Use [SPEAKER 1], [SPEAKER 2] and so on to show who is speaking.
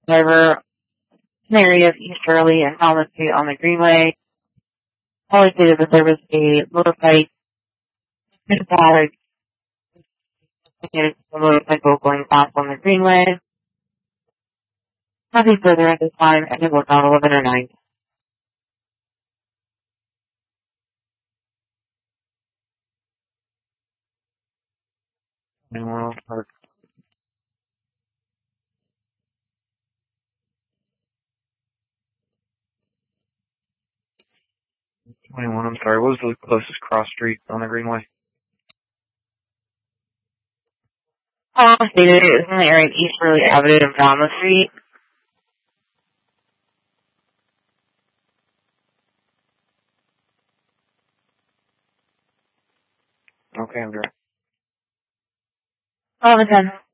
[SPEAKER 1] However, an area of East Shirley and Falmouth Street on the Greenway, Holly stated that there was a motorcycle going fast on the Greenway. Nothing further at this time, and it was on 11:09. Park. 21, I'm sorry, what was the closest cross street on the Greenway? Stated it was in the area of East Shirley Avenue and Falmouth Street. Okay, I'm direct. 11:10.